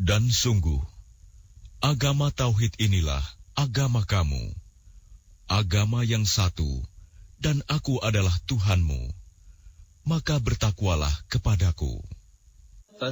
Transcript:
Dan sungguh, agama Tauhid inilah agama kamu, agama yang satu, dan Aku adalah Tuhanmu. Maka bertakwalah kepadaku.